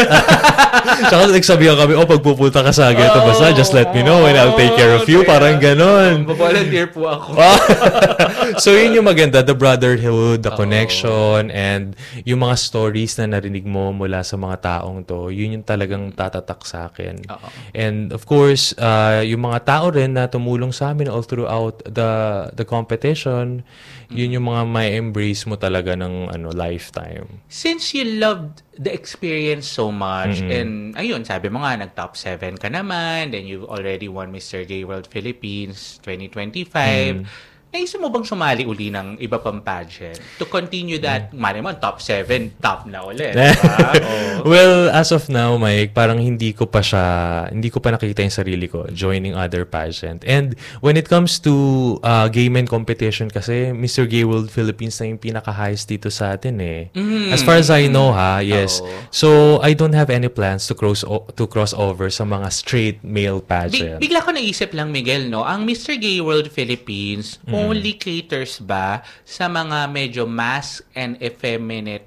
tsaka nagsabihan kami, oh, pag pupunta ka sa ganito basta, just let me know and I'll take care of you. Parang ganon. Volunteer po ako. So, yun yung maganda, the brotherhood, the connection, and yung mga stories na narinig mo mula sa mga taong to, yun yung talagang tatatak sa akin. And of course, uh, yung mga tao rin na tumulong sa amin all throughout the the competition, yun yung mga may embrace mo talaga ng ano lifetime. Since you loved the experience so much, Mm-mm. and ayun, sabi mo nga, nag-top seven ka naman, then you've already won Mister Gay World Philippines twenty twenty-five. Mm. Naisip mo bang sumali uli ng iba pang pageant? To continue that, mali mo, top seven, top na ulit. Diba? Oh. Well, as of now, Mike, parang hindi ko pa siya, hindi ko pa nakita yung sarili ko joining other pageant. And when it comes to uh, gay men competition kasi, Mister Gay World Philippines na yung pinaka-highest dito sa atin eh. Mm. As far as I know ha, yes. Oh. So, I don't have any plans to cross o- to cross over sa mga straight male pageant. Big, bigla ko naisip lang, Miguel, no? Ang Mister Gay World Philippines, Mm. only caters ba sa mga medyo mask and effeminate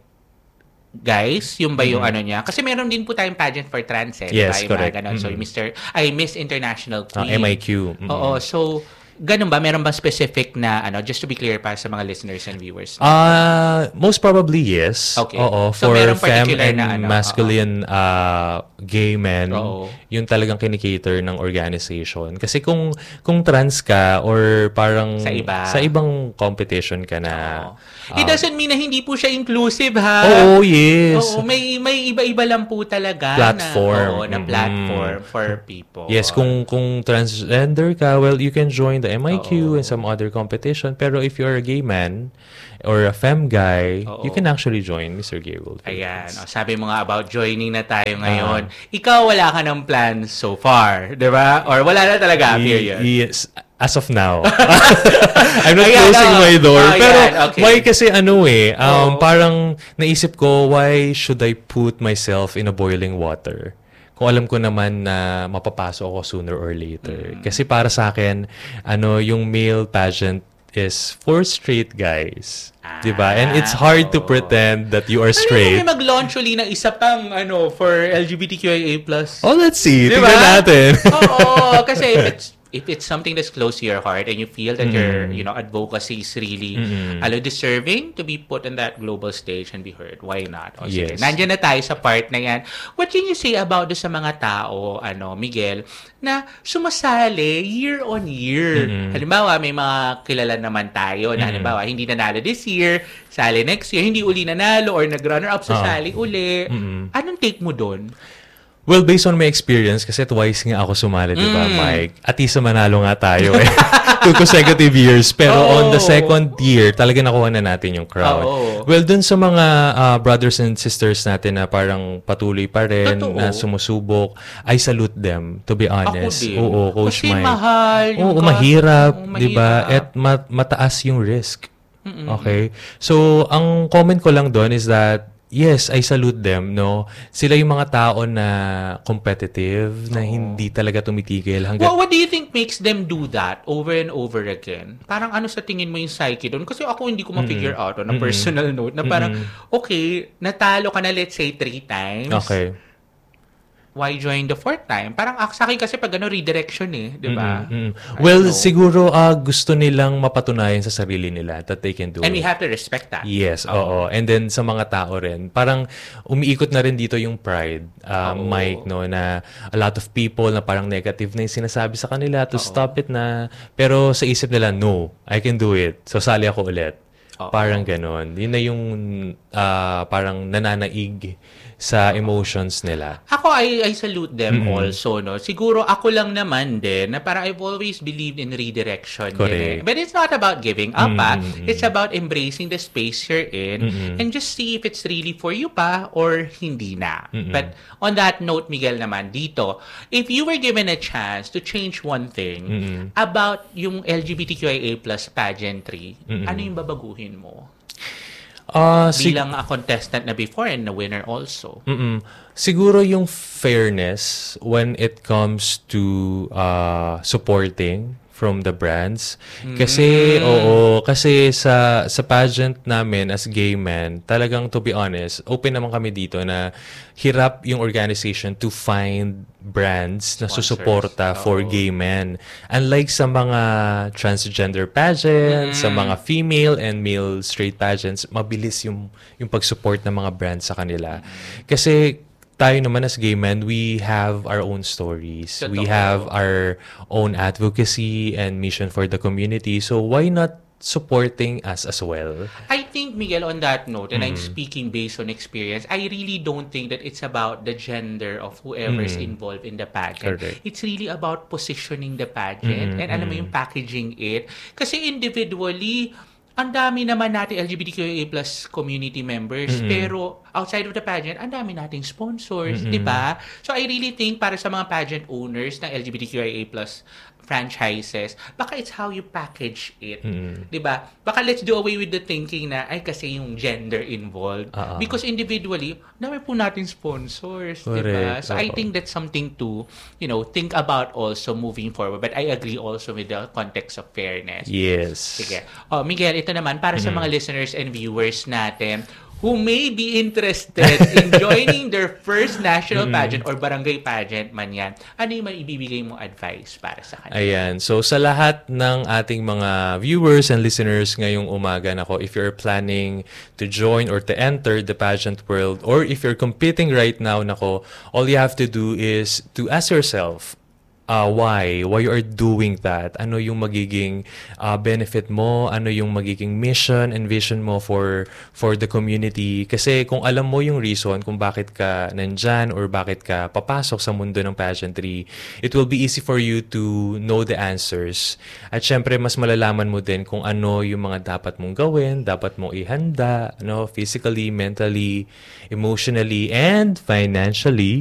guys? Yung ba yung Mm. ano niya? Kasi meron din po tayong pageant for trans, eh. Yes, diba? Yung mga correct. ganon. So, Mm. Mister ay, Miss International Ah, Queen. M I Q. Mm. Oo. So, ganun ba? Meron ba specific na, ano, just to be clear para sa mga listeners and viewers? Uh, most probably yes. Okay. Oo, So, for merong femme particular and na ano, masculine uh, gay men, Oo. yung talagang kinikater ng organization. Kasi kung kung trans ka or parang Sa iba. sa ibang competition ka na. It doesn't mean na hindi po siya inclusive, ha? Oo, yes. Oo, may may iba-iba lang po talaga Platform. na, oo, na Mm-mm. platform for people. Yes, kung kung transgender ka, well, you can join the M I Q and some other competition. Pero if you're a gay man or a femme guy, Oo. you can actually join Mister Gay World. Ayan, o, sabi mo nga about joining na tayo ngayon. Ikaw wala ka ng plans so far, di ba? Or wala na talaga, period. Yes, as of now. I'm not Ayan, closing oh. my door. Oh, pero ayan, okay. may kasi ano eh, Oo. um, parang naisip ko, why should I put myself in a boiling water? Kung alam ko naman na mapapasok ako sooner or later. Mm. Kasi para sa akin, ano, yung male pageant is for straight guys. Diba? And it's hard to pretend that you are straight. Ano yung mag-launch uli ng isa pang ano for L G B T Q I A plus? Oh, let's see. Diba? Tingnan natin. Oo. Kasi if it's if it's something that's close to your heart and you feel that Mm. your you know advocacy is really Mm-mm. alo deserving to be put on that global stage and be heard, why not? O sige, Yes. nandiyan na tayo sa part na yan. What can you say about do sa mga tao, ano, Miguel, na sumasali year on year? Mm-mm. Halimbawa, may mga kilala naman tayo na Mm-mm. halimbawa, hindi nanalo this year, sali next year, hindi uli nanalo or nag-runner-up sa Ah. sali uli. Mm-mm. Anong take mo doon? Well, based on my experience, kasi twice nga ako sumali, di ba, Mm. Mike? At least manalo nga tayo eh. Two consecutive years. Pero Oh. on the second year, talaga nakuha na natin yung crowd. Oo. Well, dun sa mga uh, brothers and sisters natin na parang patuloy pa rin, Totoo. na sumusubok, I salute them, to be honest. Ako din. Oo, Coach Kasi Mike. mahal yung Oo, cost. mahirap, Oo, di ba? mahirap. At ma- mataas yung risk. Mm-mm. Okay? So, ang comment ko lang doon is that yes, I salute them, no? Sila yung mga tao na competitive, na hindi talaga tumitigil hanggang... Well, what do you think makes them do that over and over again? Parang ano sa tingin mo yung psyche doon? Kasi ako hindi ko ma-figure out on a Mm-mm. personal note na parang, Mm-mm. okay, natalo ka na let's say three times. Okay. Why join the fourth time? Parang ah, sa akin kasi pag ano, redirection eh, di ba? Mm-mm, mm-mm. Well, siguro uh, gusto nilang mapatunayan sa sarili nila that they can do And it. we have to respect that. Yes, oo. And then sa mga tao rin, parang umiikot na rin dito yung pride, uh, Oo. Mike, no, na a lot of people na parang negative na yung sinasabi sa kanila to stop it na, pero sa isip nila, no, I can do it. So sali ako ulit. Oo. Parang ganon. Yun na yung uh, parang nananaig sa emotions nila. Ako, I, I salute them Mm-mm. also, no? Siguro, ako lang naman din, na parang I've always believed in redirection. Correct. Din, eh. But it's not about giving up, ah. Mm-mm. It's about embracing the space you're in Mm-mm. and just see if it's really for you pa or hindi na. Mm-mm. But on that note, Miguel naman, dito, if you were given a chance to change one thing Mm-mm. about yung L G B T Q I A plus pageantry, Mm-mm. ano yung babaguhin mo? Uh, sig- Bilang a contestant na before and a winner also. Mm-mm. Siguro yung fairness when it comes to uh, supporting from the brands. Kasi, Mm. oo, kasi sa sa pageant namin as gay men, talagang to be honest, open naman kami dito na hirap yung organization to find brands na Sponsors. susuporta for Oo. gay men. Unlike sa mga transgender pageants, sa Mm. mga female and male straight pageants, mabilis yung yung pag-support ng mga brands sa kanila. Kasi tayo naman as gay men, we have our own stories. We Totoo. have our own advocacy and mission for the community. So why not supporting us as well? I think, Miguel, on that note, and I'm Mm. speaking based on experience, I really don't think that it's about the gender of whoever's Mm. involved in the pageant. Correct. It's really about positioning the pageant Mm, and alam mo mm. yung packaging it. Kasi individually, ang dami naman natin L G B T Q I A plus community members, Mm-mm. pero outside of the pageant, ang dami nating sponsors, Mm-mm. di ba? So I really think para sa mga pageant owners ng L G B T Q I A plus franchises, baka it's how you package it. Mm-mm. 'Di ba? Baka let's do away with the thinking na ay kasi yung gender involved. Ah, ah. Because individually, dami po nating sponsors, 'di ba? Correct. So I Oo. think that's something to, you know, think about also moving forward. But I agree also with the context of fairness. Yes. Sige. Oh, Miguel, ito naman para sa Mhm. mga listeners and viewers natin who may be interested in joining their first national Mhm. pageant or barangay pageant man yan. Ano yung maibibigay mo advice para sa kanila? Ayan. So, sa lahat ng ating mga viewers and listeners ngayong umaga, nako, if you're planning to join or to enter the pageant world, or if you're competing right now, nako, all you have to do is to ask yourself, Uh, why? Why you are doing that? Ano yung magiging uh, benefit mo? Ano yung magiging mission and vision mo for for the community? Kasi kung alam mo yung reason kung bakit ka nandyan or bakit ka papasok sa mundo ng pageantry, it will be easy for you to know the answers. At syempre, mas malalaman mo din kung ano yung mga dapat mong gawin, dapat mong ihanda, no? Physically, mentally, emotionally, and financially.